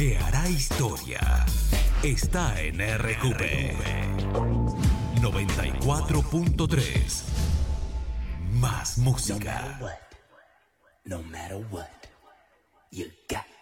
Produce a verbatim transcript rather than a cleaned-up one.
que hará historia está en R Q P noventa y cuatro punto tres. Más música. No matter what, no matter what, you got